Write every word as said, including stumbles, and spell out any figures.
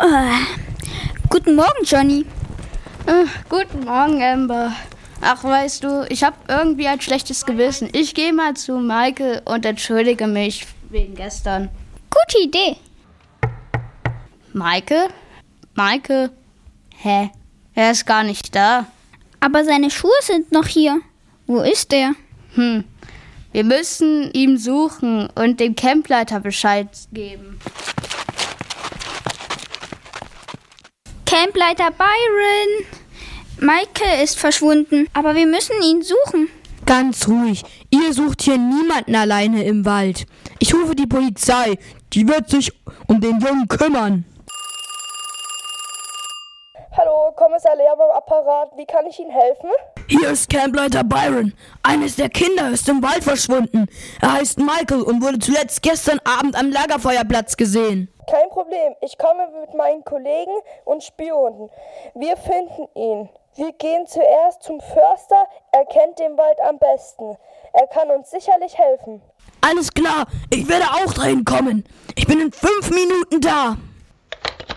Guten Morgen, Johnny. Äh, guten Morgen, Amber. Ach, weißt du, ich habe irgendwie ein schlechtes Gewissen. Ich gehe mal zu Michael und entschuldige mich wegen gestern. Gute Idee. Michael? Michael? Hä? Er ist gar nicht da. Aber seine Schuhe sind noch hier. Wo ist er? Hm. Wir müssen ihn suchen und dem Campleiter Bescheid geben. Campleiter Byron! Michael ist verschwunden, aber wir müssen ihn suchen. Ganz ruhig. Ihr sucht hier niemanden alleine im Wald. Ich rufe die Polizei. Die wird sich um den Jungen kümmern. Hallo, Kommissar Lehrer am Apparat. Wie kann ich Ihnen helfen? Hier ist Campleiter Byron. Eines der Kinder ist im Wald verschwunden. Er heißt Michael und wurde zuletzt gestern Abend am Lagerfeuerplatz gesehen. Kein Problem. Ich komme mit meinen Kollegen und Spionen. Wir finden ihn. Wir gehen zuerst zum Förster. Er kennt den Wald am besten. Er kann uns sicherlich helfen. Alles klar, ich werde auch dahin kommen. Ich bin in fünf Minuten da.